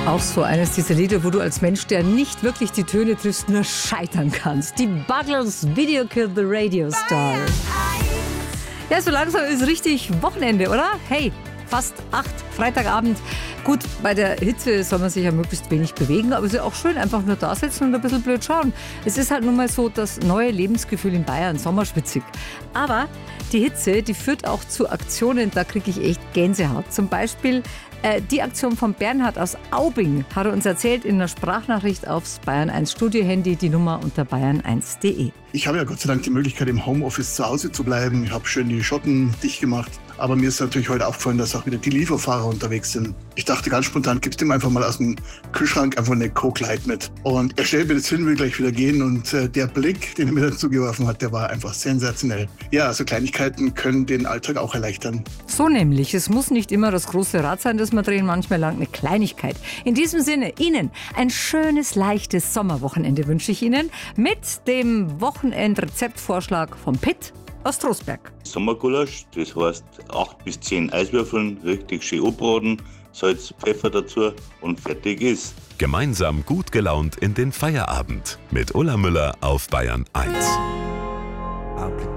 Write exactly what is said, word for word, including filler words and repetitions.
Auch so eines dieser Lieder, wo du als Mensch, der nicht wirklich die Töne triffst, nur scheitern kannst. Die Buggles, Video Killed the Radio Star. Ja, so langsam ist richtig Wochenende, oder? Hey, fast acht, Freitagabend. Gut, bei der Hitze soll man sich ja möglichst wenig bewegen, aber es ist ja auch schön, einfach nur da sitzen und ein bisschen blöd schauen. Es ist halt nun mal so das neue Lebensgefühl in Bayern, sommerschwitzig. Aber die Hitze, die führt auch zu Aktionen, da kriege ich echt Gänsehaut. Zum Beispiel äh, die Aktion von Bernhard aus Aubing hat er uns erzählt in einer Sprachnachricht aufs Bayern eins Studio-Handy, die Nummer unter bayern eins punkt de. Ich habe ja Gott sei Dank die Möglichkeit, im Homeoffice zu Hause zu bleiben. Ich habe schön die Schotten dicht gemacht. Aber mir ist natürlich heute aufgefallen, dass auch wieder die Lieferfahrer unterwegs sind. Ich dachte ganz spontan, gibst ihm einfach mal aus dem Kühlschrank einfach eine Coke Light mit. Und er stellt mir das hin, will gleich wieder gehen. Und äh, der Blick, den er mir dann zugeworfen hat, der war einfach sensationell. Ja, also Kleinigkeiten können den Alltag auch erleichtern. So nämlich. Es muss nicht immer das große Rad sein, das wir drehen. Manchmal langt eine Kleinigkeit. In diesem Sinne, Ihnen ein schönes, leichtes Sommerwochenende wünsche ich Ihnen mit dem Wochenendrezeptvorschlag vom Pitt aus Trostberg. Sommergulasch, das heißt acht bis zehn Eiswürfeln, richtig schön anbraten, Salz, Pfeffer dazu und fertig ist. Gemeinsam gut gelaunt in den Feierabend mit Ulla Müller auf Bayern eins.